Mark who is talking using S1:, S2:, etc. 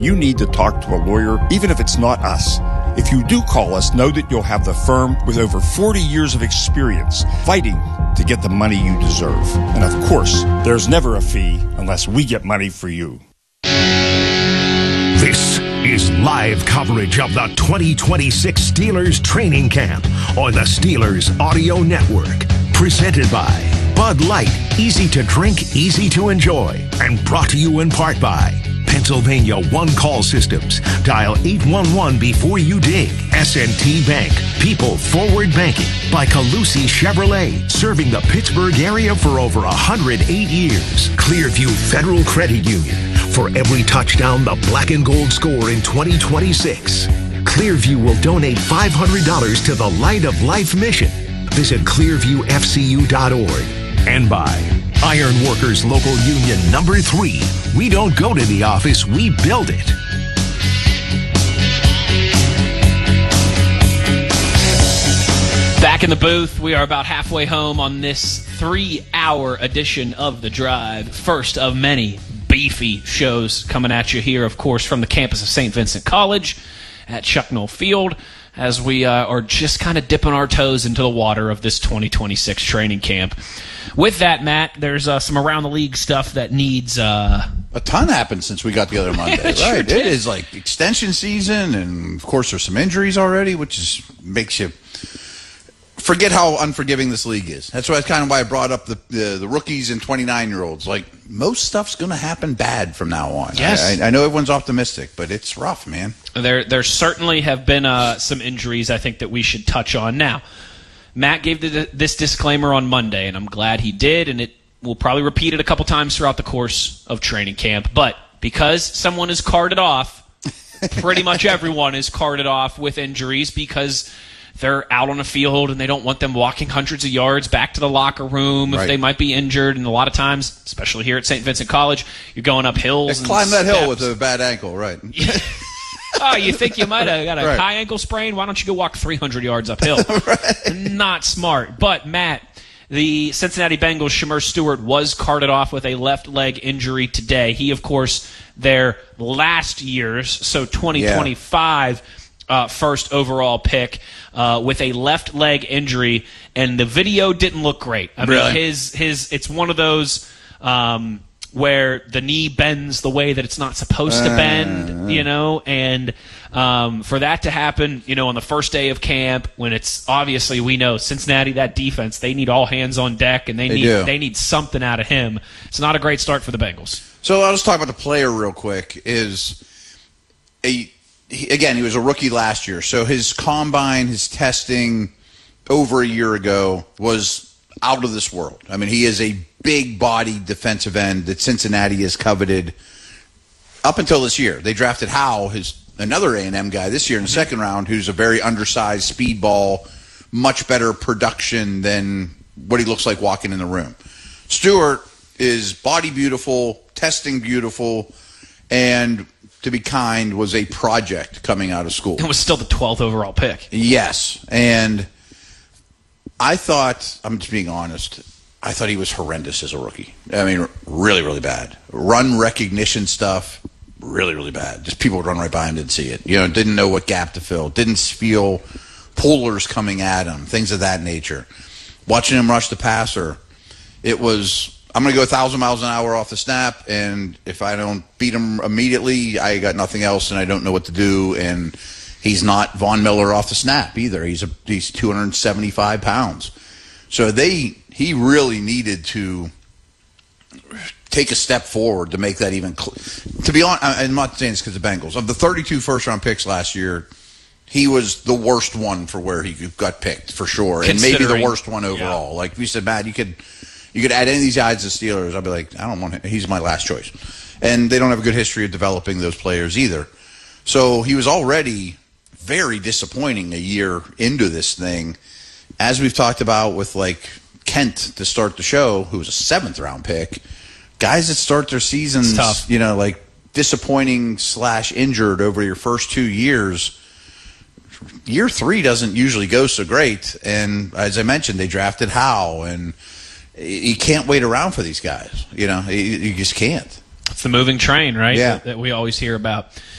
S1: You need to talk to a lawyer, even if it's not us. If you do call us, know that you'll have the firm with over 40 years of experience fighting to get the money you deserve. And of course, there's never a fee unless we get money for you.
S2: This is live coverage of the 2026 Steelers training camp on the Steelers Audio Network. Presented by Bud Light, easy to drink, easy to enjoy. And brought to you in part by Pennsylvania One Call Systems. Dial 811 before you dig. S&T Bank. People Forward Banking. By Calusi Chevrolet. Serving the Pittsburgh area for over 108 years. Clearview Federal Credit Union. For every touchdown the black and gold score in 2026, Clearview will donate $500 to the Light of Life mission. Visit clearviewfcu.org. And by Iron Workers Local Union Number 3. We don't go to the office, we build it.
S3: Back in the booth, we are about halfway home on this 3-hour edition of The Drive. First of many beefy shows coming at you here, of course, from the campus of St. Vincent College at Chucknall Field, as we are just kind of dipping our toes into the water of this 2026 training camp. With that, Matt, there's some around the league stuff that needs...
S4: A ton happened since we got the other Monday, right?
S3: Sure
S4: It is like extension season, and of course there's some injuries already, which makes you forget how unforgiving this league is. That's kind of why I brought up the rookies and 29-year-olds. Like, most stuff's going to happen bad from now on.
S3: Yes.
S4: I know everyone's optimistic, but it's rough, man.
S3: There certainly have been some injuries I think that we should touch on. Now, Matt gave this disclaimer on Monday, and I'm glad he did, and we'll probably repeat it a couple times throughout the course of training camp. But because someone is carded off, pretty much everyone is carded off with injuries because they're out on the field and they don't want them walking hundreds of yards back to the locker room if they might be injured. And a lot of times, especially here at St. Vincent College, you're going up hills.
S4: And climb that hill with a bad ankle, right?
S3: Oh, you think you might have got a high ankle sprain? Why don't you go walk 300 yards uphill? Not smart. But, Matt, the Cincinnati Bengals' Shamir Stewart was carted off with a left leg injury today. He, of course, their last year's, so 2025 first overall pick with a left leg injury, and the video didn't look great. I mean, it's one of those where the knee bends the way that it's not supposed to bend, and for that to happen, on the first day of camp, when it's obviously, we know Cincinnati, that defense, they need all hands on deck, and they need something out of him. It's not a great start for the Bengals.
S4: So I'll just talk about the player real quick. He was a rookie last year, so his combine, his testing over a year ago was out of this world. I mean, he is a big-bodied defensive end that Cincinnati has coveted up until this year. They drafted Howe, another A&M guy, this year in the second round, who's a very undersized speedball, much better production than what he looks like walking in the room. Stewart is body beautiful, testing beautiful, and to be kind, was a project coming out of school.
S3: It was still the 12th overall pick.
S4: Yes, and I thought, I'm just being honest, I thought he was horrendous as a rookie. I mean, really, really bad. Run recognition stuff, really, really bad. Just people would run right by him, didn't see it. Didn't know what gap to fill, didn't feel pullers coming at him, things of that nature. Watching him rush the passer, it was, I'm going to go 1,000 miles an hour off the snap, and if I don't beat him immediately, I got nothing else, and I don't know what to do. And he's not Von Miller off the snap either. He's 275 pounds. So he really needed to take a step forward to make that even. To be honest, I'm not saying this because of the Bengals. Of the 32 first-round picks last year, he was the worst one for where he got picked for sure, and maybe the worst one overall. Yeah. Like we said, Matt, you could add any of these guys to the Steelers. I'd be like, I don't want him. He's my last choice. And they don't have a good history of developing those players either. So he was already very disappointing a year into this thing. As we've talked about with like Kent to start the show, who was a 7th-round pick, guys that start their seasons, like disappointing / injured over your first 2 years, year 3 doesn't usually go so great. And as I mentioned, they drafted Howe, and you can't wait around for these guys. You just can't.
S3: It's the moving train, right?
S4: Yeah.
S3: That we always hear about.